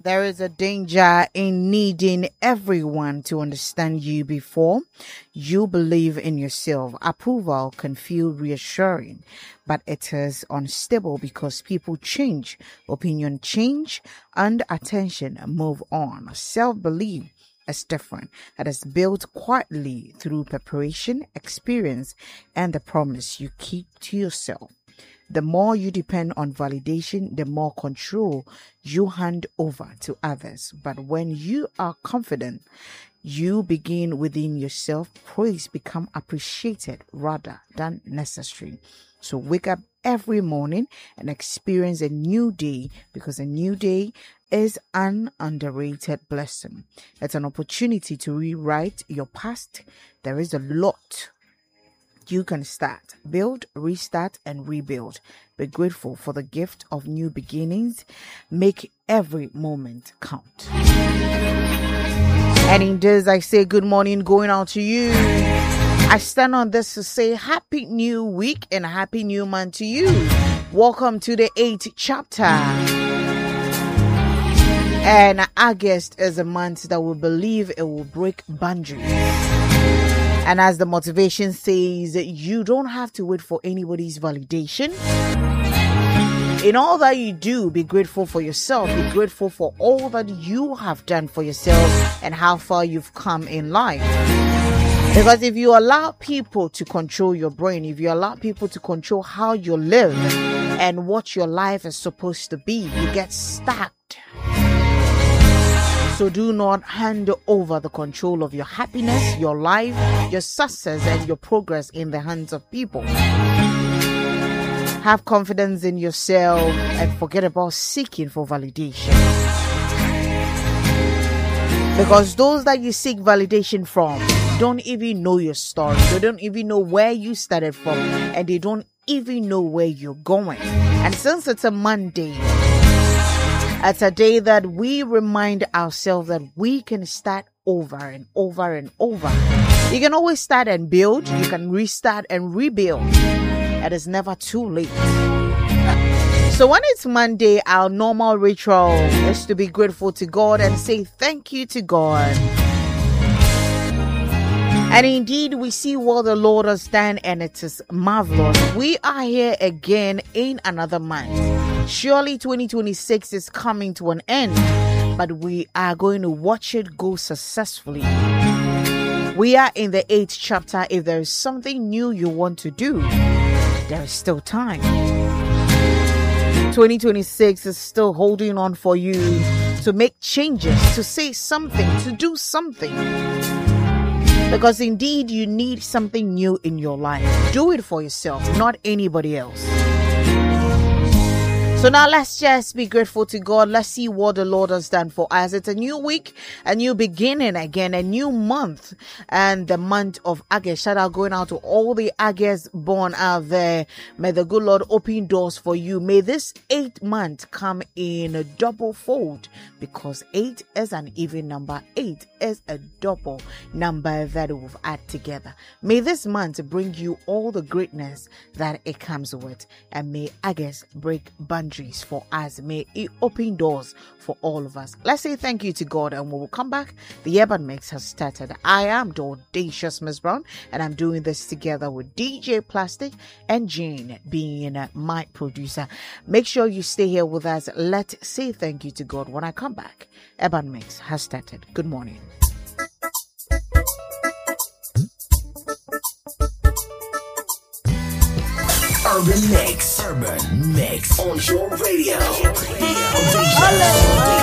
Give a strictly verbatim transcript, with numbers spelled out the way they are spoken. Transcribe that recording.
There is a danger in needing everyone to understand you before you believe in yourself. Approval can feel reassuring, but it is unstable because people change, opinion change, and attention move on. Self-belief is different. It is built quietly through preparation, experience, and the promise you keep to yourself. The more you depend on validation, the more control you hand over to others. But when you are confident, you begin within yourself. Praise become appreciated rather than necessary. So wake up every morning and experience a new day, because a new day is an underrated blessing. It's an opportunity to rewrite your past. There is a lot you can start, build, restart, and rebuild. Be grateful for the gift of new beginnings. Make every moment count. And in this, I say good morning going out to you. I stand on this to say happy new week and happy new month to you. Welcome to the eighth chapter. And August is a month that we believe it will break boundaries. And as the motivation says, you don't have to wait for anybody's validation. In all that you do, be grateful for yourself. Be grateful for all that you have done for yourself and how far you've come in life. Because if you allow people to control your brain, if you allow people to control how you live and what your life is supposed to be, you get stuck. So do not hand over the control of your happiness, your life, your success, and your progress in the hands of people. Have confidence in yourself and forget about seeking for validation. Because those that you seek validation from don't even know your story. They don't even know where you started from, and they don't even know where you're going. And since it's a Monday, it's a day that we remind ourselves that we can start over and over and over. You can always start and build. You can restart and rebuild. It is never too late. So when it's Monday, our normal ritual is to be grateful to God and say thank you to God. And indeed, we see what the Lord has done, and it is marvelous. We are here again in another month. Surely twenty twenty-six is coming to an end, but we are going to watch it go successfully. We are in the eighth chapter. If there is something new you want to do, there is still time. twenty twenty-six is still holding on for you to make changes, to say something, to do something. Because indeed, you need something new in your life. Do it for yourself, not anybody else. So now let's just be grateful to God. Let's see what the Lord has done for us. It's a new week, a new beginning again, a new month, and the month of August. Shout out going out to all the August born out there. May the good Lord open doors for you. May this eighth month come in a double fold, because eight is an even number. Eight is a double number that we've added together. May this month bring you all the greatness that it comes with, and may August break boundaries for us. May it open doors for all of us. Let's say thank you to God, and we will come back. The Urban Mix has started. I am the audacious Miss Brown, and I'm doing this together with D J Plastic and Jane being my producer. Make sure you stay here with us. Let's say thank you to God. When I come back, Urban Mix has started. Good morning. Urban Mix. Urban Mix on your radio. Hello.